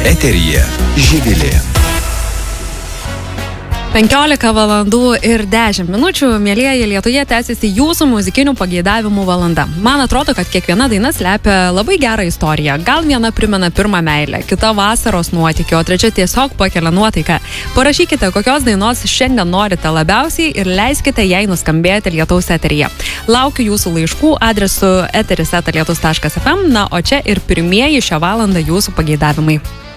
Eteryje Živilė. 15 valandų ir 10 minučių, mielieji, Lietuvoje tęsiasi jūsų muzikinių pageidavimų valanda. Man atrodo, kad kiekviena daina slepia labai gerą istoriją. Gal viena primena pirmą meilę, kita vasaros nuotykį, o trečia tiesiog pakelia nuotaiką. Parašykite, kokios dainos šiandien norite labiausiai ir leiskite jai nuskambėti Lietaus eteryje. Laukiu jūsų laiškų adresu eteris@lietus.fm, na, o čia ir pirmieji šią valandą jūsų pageidavimai.